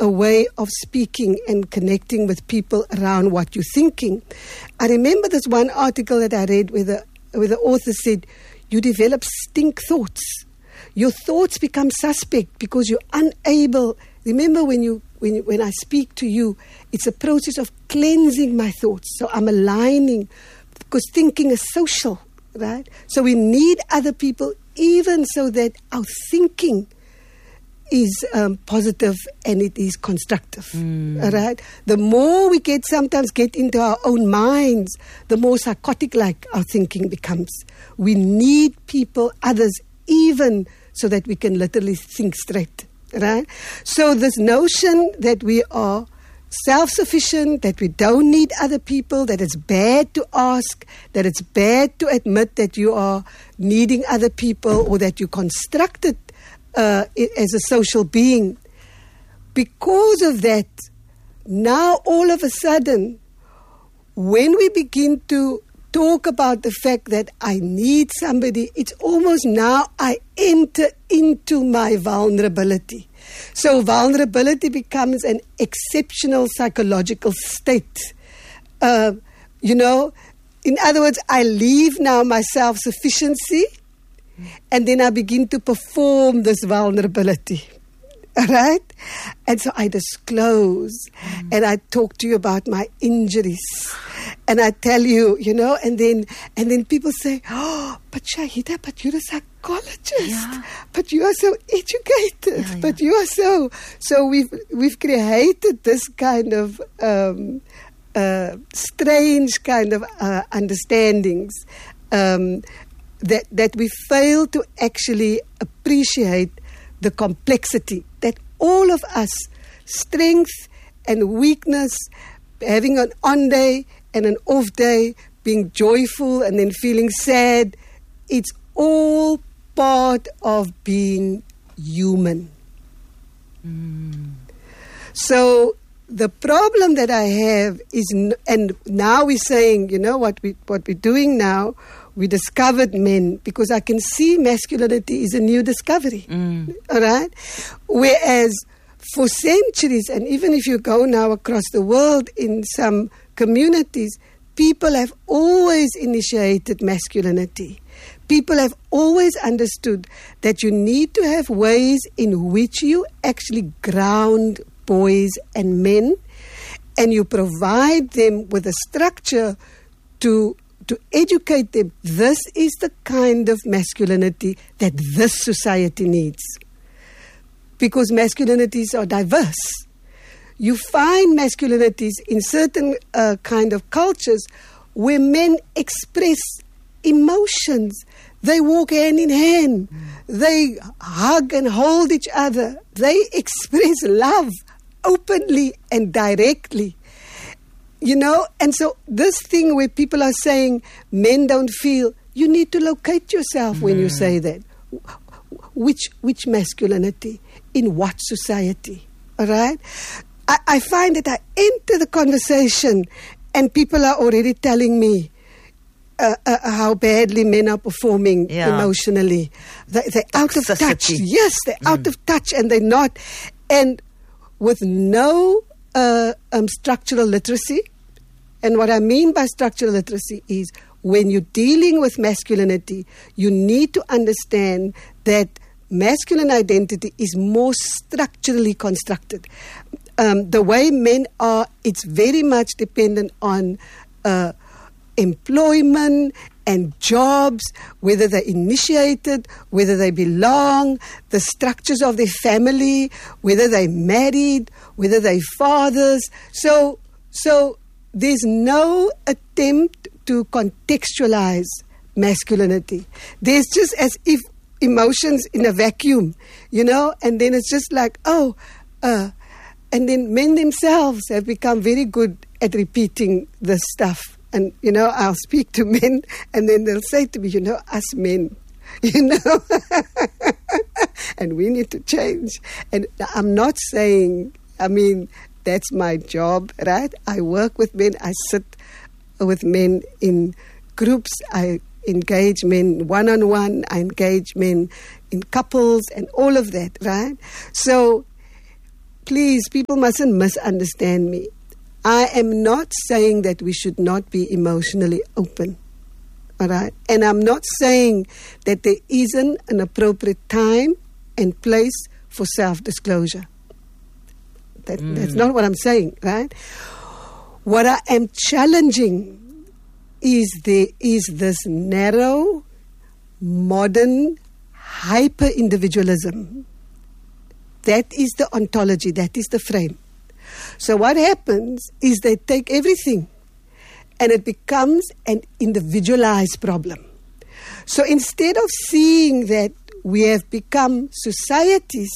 a way of speaking and connecting with people around what you're thinking. I remember this one article that I read where the author said, you develop stink thoughts. Your thoughts become suspect because you're unable. Remember when I speak to you, it's a process of cleansing my thoughts. So I'm aligning, because thinking is social, right? So we need other people even so that our thinking is positive and it is constructive, all right? The more we sometimes get into our own minds, the more psychotic-like our thinking becomes. We need people, others, even so that we can literally think straight, right? So this notion that we are self-sufficient, that we don't need other people, that it's bad to ask, that it's bad to admit that you are needing other people or that you constructed as a social being. Because of that, now all of a sudden, when we begin to talk about the fact that I need somebody, it's almost now I enter into my vulnerability. So vulnerability becomes an exceptional psychological state. In other words, I leave now my self-sufficiency and then I begin to perform this vulnerability. All right? And so I disclose and I talk to you about my injuries. And I tell you, and then people say, oh, but Shahida, but you're a psychologist. Yeah. But you are so educated. Yeah. But you are so we've created this kind of strange kind of understandings that we fail to actually appreciate the complexity that all of us, strength and weakness, having an on day and an off day, being joyful and then feeling sad, it's all part of being human. So the problem that I have is, and now we're saying, what we're doing now, we discovered men, because I can see masculinity is a new discovery. All right? Whereas for centuries, and even if you go now across the world in some communities, people have always initiated masculinity. People have always understood that you need to have ways in which you actually ground boys and men, and you provide them with a structure to educate them. This is the kind of masculinity that this society needs. Because masculinities are diverse. You find masculinities in certain kind of cultures where men express emotions. They walk hand in hand. They hug and hold each other. They express love openly and directly. And so this thing where people are saying men don't feel, you need to locate yourself when you say that. Which masculinity? In what society? All right? I find that I enter the conversation and people are already telling me how badly men are performing emotionally. They're out of touch. Yes, they're out of touch and they're not. And with no structural literacy. And what I mean by structural literacy is when you're dealing with masculinity, you need to understand that masculine identity is more structurally constructed. The way men are, it's very much dependent on employment and jobs, whether they're initiated, whether they belong, the structures of their family, whether they're married, whether they're fathers. So there's no attempt to contextualize masculinity. There's just as if emotions in a vacuum, and then it's just like, and then men themselves have become very good at repeating this stuff. And, I'll speak to men and then they'll say to me, us men, and we need to change. And I'm not saying, that's my job, right? I work with men. I sit with men in groups. I engage men one-on-one. I engage men in couples and all of that, right? So please, people mustn't misunderstand me. I am not saying that we should not be emotionally open. All right? And I'm not saying that there isn't an appropriate time and place for self-disclosure. That's not what I'm saying, right? What I am challenging is this narrow, modern, hyper-individualism. That is the ontology, that is the frame. So what happens is they take everything and it becomes an individualized problem. So instead of seeing that we have become societies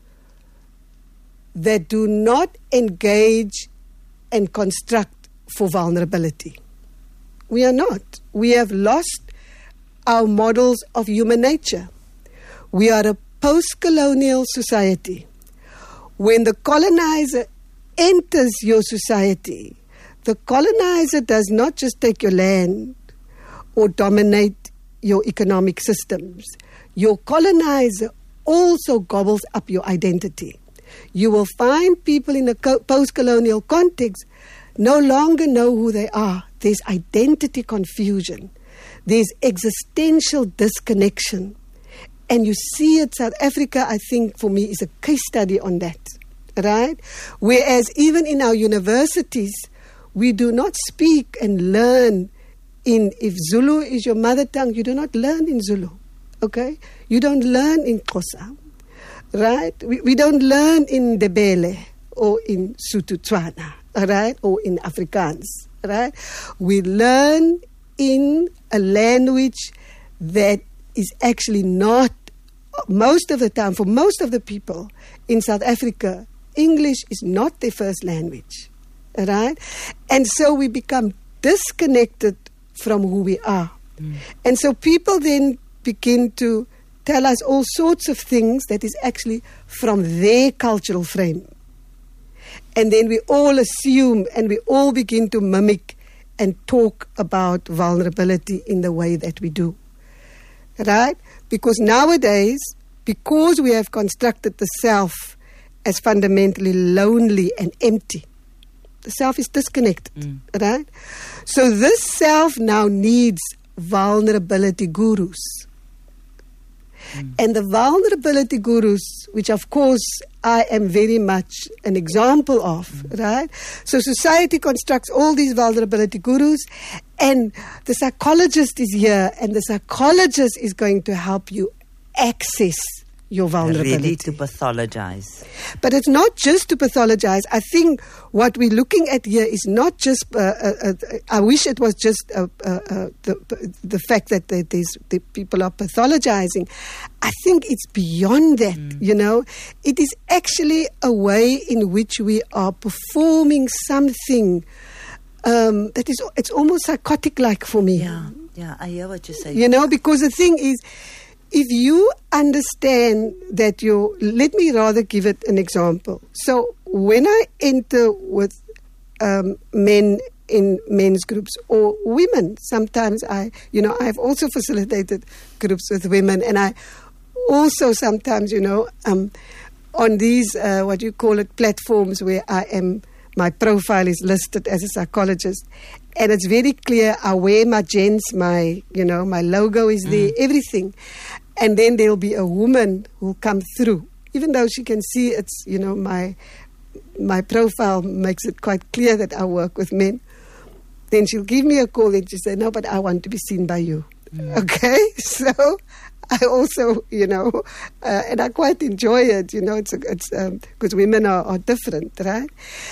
that do not engage and construct for vulnerability. We are not. We have lost our models of human nature. We are a post-colonial society. When the colonizer enters your society, the colonizer does not just take your land or dominate your economic systems. Your colonizer also gobbles up your identity. You will find people in a post-colonial context no longer know who they are. There's identity confusion. There's existential disconnection. And you see it, South Africa, I think, for me, is a case study on that, right? Whereas even in our universities, we do not speak and learn if Zulu is your mother tongue, you do not learn in Zulu, okay? You don't learn in Xhosa, right? We don't learn in Ndebele or in Sotho-Tswana, right? Or in Afrikaans, right? We learn in a language that is actually not, most of the time, for most of the people in South Africa, English is not their first language, right? And so we become disconnected from who we are. And so people then begin to tell us all sorts of things that is actually from their cultural frame. And then we all assume and we all begin to mimic and talk about vulnerability in the way that we do. Right? Because nowadays, because we have constructed the self as fundamentally lonely and empty, the self is disconnected, right? So this self now needs vulnerability gurus. And the vulnerability gurus, which of course I am very much an example of, right? So society constructs all these vulnerability gurus, and the psychologist is here, and the psychologist is going to help you access your vulnerability. Ready to pathologize. But it's not just to pathologize. I think what we're looking at here is not just, I wish it was just the fact that the people are pathologizing. I think it's beyond that, you know. It is actually a way in which we are performing something that is, it's almost psychotic-like for me. Yeah, I hear what you're saying. You know, because the thing is, if you understand that let me rather give it an example. So when I enter with men in men's groups or women, sometimes I've also facilitated groups with women, and I also sometimes, on these, platforms where my profile is listed as a psychologist, and it's very clear, I wear my gens, my logo is there, everything. And then there'll be a woman who'll come through, even though she can see it's, my profile makes it quite clear that I work with men. Then she'll give me a call and she'll say, no, but I want to be seen by you. Okay? So I also, and I quite enjoy it, it's because women are different, right?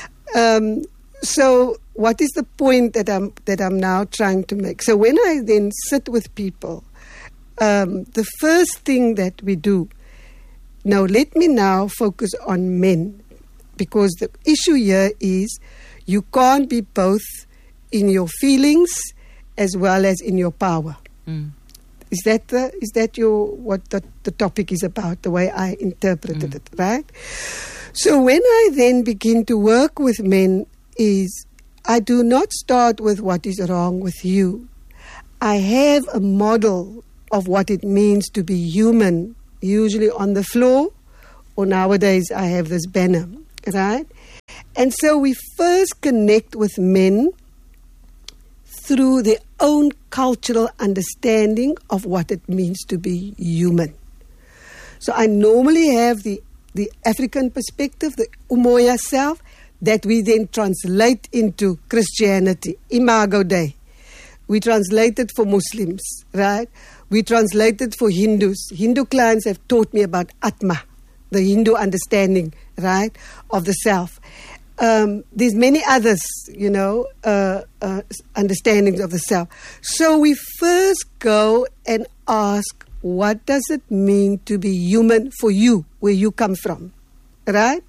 So what is the point that I'm now trying to make? So when I then sit with people, the first thing that we do, now let me now focus on men, because the issue here is you can't be both in your feelings as well as in your power. Is that what the topic is about, the way I interpreted it, right? So when I then begin to work with men, is I do not start with what is wrong with you. I have a model of what it means to be human, usually on the floor, or nowadays I have this banner. right? And so we first connect with men through their own cultural understanding of what it means to be human. So I normally have the African perspective, the Umoya self, that we then translate into Christianity, Imago Dei. We translate it for Muslims, right? We translate it for Hindus. Hindu clients have taught me about Atma, the Hindu understanding, right, of the self. There's many others, understandings of the self. So we first go and ask, what does it mean to be human for you, where you come from, right?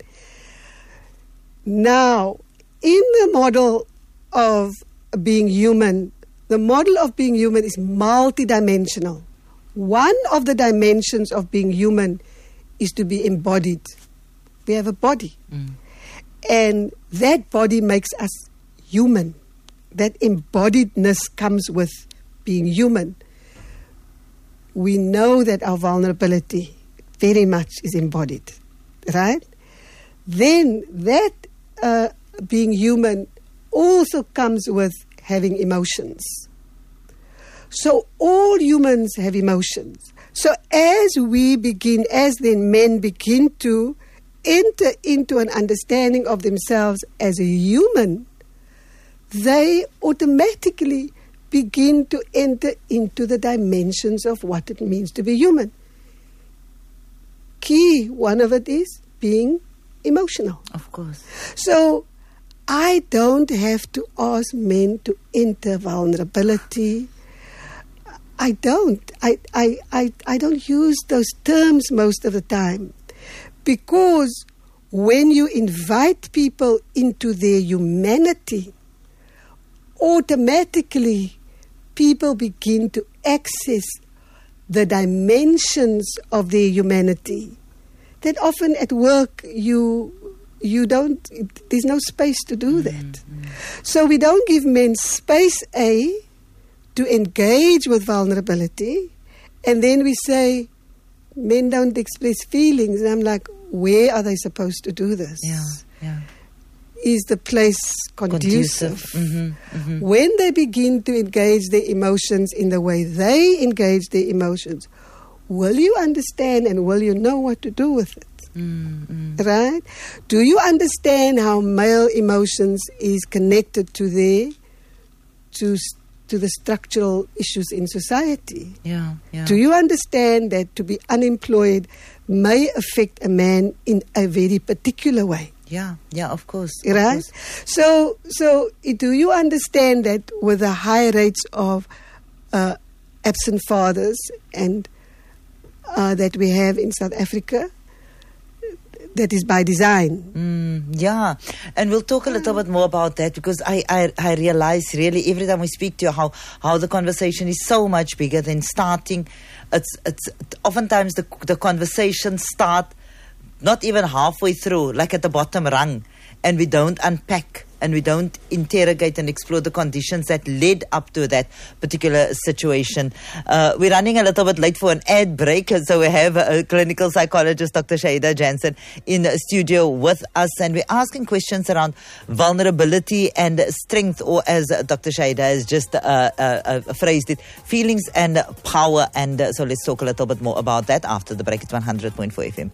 Now, in the model of being human, the model of being human is multidimensional. One of the dimensions of being human is to be embodied. We have a body. And that body makes us human. That embodiedness comes with being human. We know that our vulnerability very much is embodied, right? Then that being human also comes with having emotions. So all humans have emotions. So as then men begin to enter into an understanding of themselves as a human, they automatically begin to enter into the dimensions of what it means to be human. Key, one of it is being emotional. Of course. So I don't have to ask men to enter vulnerability. I don't. I don't use those terms most of the time, because when you invite people into their humanity, automatically people begin to access the dimensions of their humanity that often at work there's no space to do that. So we don't give men space, to engage with vulnerability, and then we say, men don't express feelings. And I'm like, where are they supposed to do this? Yeah. Is the place conducive? When they begin to engage their emotions in the way they engage their emotions, will you understand and will you know what to do with it? Right? Do you understand how male emotions is connected to the structural issues in society? Yeah. Do you understand that to be unemployed may affect a man in a very particular way? Yeah, of course. Right? So do you understand that with the high rates of absent fathers and that we have in South Africa, that is by design? Yeah, and we'll talk a little bit more about that, because I realize really every time we speak to you how the conversation is so much bigger than starting. It's oftentimes the conversation start not even halfway through, like at the bottom rung, and we don't unpack and we don't interrogate and explore the conditions that led up to that particular situation. We're running a little bit late for an ad break, so we have a clinical psychologist, Dr. Shaida Jansen, in the studio with us, and we're asking questions around vulnerability and strength, or as Dr. Shaida has just phrased it, feelings and power. And so let's talk a little bit more about that after the break. It's 100.4 FM.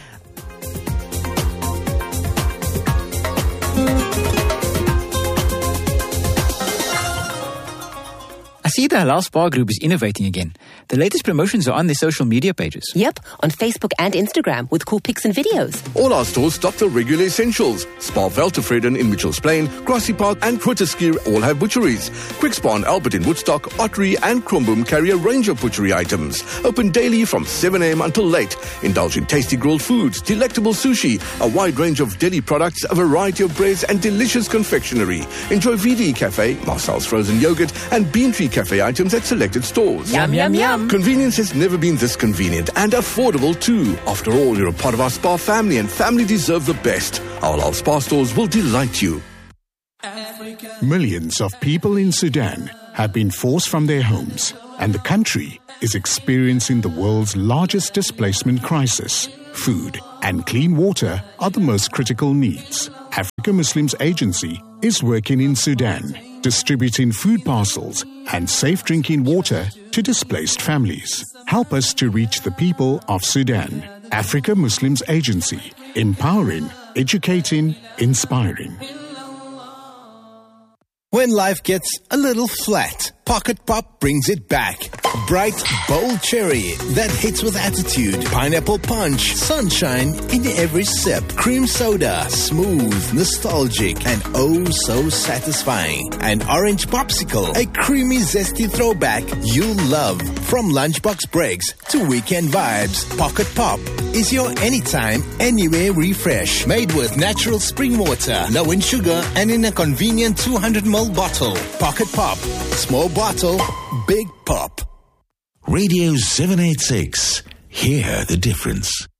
I see the Halal Spa Group is innovating again. The latest promotions are on their social media pages. Yep, on Facebook and Instagram with cool pics and videos. All our stores stock the regular essentials. Spa Veltevreden in Mitchells Plain, Grassy Park and Grooteskier all have butcheries. Quick Spa and Albert in Woodstock, Ottery and Kromboom carry a range of butchery items. Open daily from 7 a.m. until late. Indulge in tasty grilled foods, delectable sushi, a wide range of deli products, a variety of breads and delicious confectionery. Enjoy VD Cafe, Marcel's frozen yogurt and Bean Tree Cafe items at selected stores. Yum, yum, yum. Convenience has never been this convenient and affordable too. After all, you're a part of our spa family and family deserve the best. Our Halal Spa stores will delight you. Millions of people in Sudan have been forced from their homes, and the country is experiencing the world's largest displacement crisis. Food and clean water are the most critical needs. Africa Muslims Agency is working in Sudan, distributing food parcels and safe drinking water to displaced families. Help us to reach the people of Sudan. Africa Muslims Agency, empowering, educating, inspiring. When life gets a little flat, Pocket Pop brings it back. Bright, bold cherry that hits with attitude. Pineapple punch, sunshine in every sip. Cream soda, smooth, nostalgic, and oh so satisfying. An orange popsicle, a creamy, zesty throwback you'll love. From lunchbox breaks to weekend vibes, Pocket Pop is your anytime, anywhere refresh. Made with natural spring water, low in sugar, and in a convenient 200ml bottle. Pocket Pop. Small bottle, big pop. Radio 786. Hear the difference.